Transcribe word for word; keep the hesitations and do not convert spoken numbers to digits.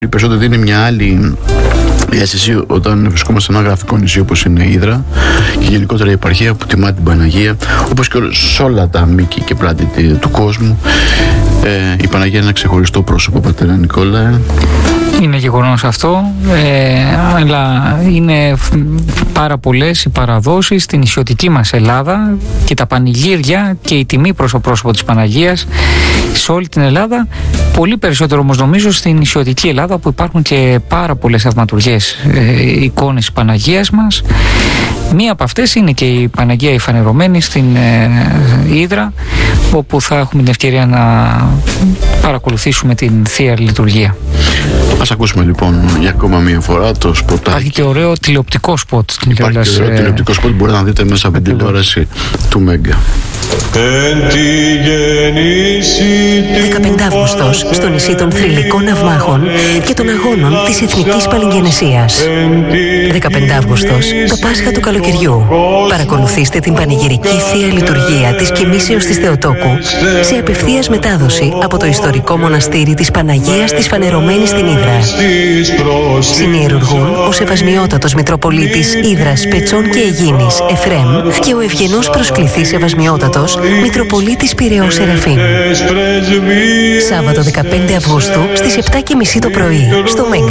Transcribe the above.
Περισσότερο δίνει μια άλλη αίσθηση όταν βρισκόμαστε σε ένα γραφικό νησί όπως είναι η Ύδρα και γενικότερα η επαρχία που τιμά την Παναγία, όπως και σε όλα τα μήκη και πλάτη του κόσμου. Ε, η Παναγία είναι ένα ξεχωριστό πρόσωπο, πατέρα Νικόλαε. Είναι γεγονός αυτό, ε, αλλά είναι πάρα πολλές οι παραδόσεις στην νησιωτική μας Ελλάδα και τα πανηγύρια και η τιμή προς το πρόσωπο της Παναγίας σε όλη την Ελλάδα. Πολύ περισσότερο όμως νομίζω στην νησιωτική Ελλάδα, που υπάρχουν και πάρα πολλές θαυματουργές ε, εικόνες της Παναγίας μας. Μία από αυτές είναι και η Παναγία η Φανερωμένη στην ε, Ύδρα, όπου θα έχουμε την ευκαιρία να παρακολουθήσουμε την Θεία Λειτουργία. Ας ακούσουμε λοιπόν για ακόμα μία φορά το σποτάκι. Υπάρχει και ωραίο τηλεοπτικό σποτ. Υπάρχει και ωραίο ε... τηλεοπτικό σποτ που μπορείτε να δείτε μέσα από την τηλεόραση του Μέγκα. δεκαπέντε Αυγούστος, στο νησί των θρυλικών ναυμάχων και των αγώνων της Εθνικής Παλιγγενεσίας. δεκαπέντε Αυγούστος, το Πάσχα του καλοκαιριού. Παρακολουθήστε την πανηγυρική Θεία Λειτουργία της Κοιμήσεως της Θεοτόκου σε απευθείας μετάδοση από το ιστορικό μοναστήρι της Παναγίας της Φανερωμένης στην Ύδρα. Συνιερουργούν ο Σεβασμιότατος Μητροπολίτης Ύδρας, Πετσών και Αιγίνης Εφρέμ και ο ευγενός προσκληθής Σεβασμιότατος Μητροπολίτης Πειραιώς Σεραφείμ. Σάββατο δεκαπέντε Αυγούστου στις επτά και μισή το πρωί στο Μέγκα.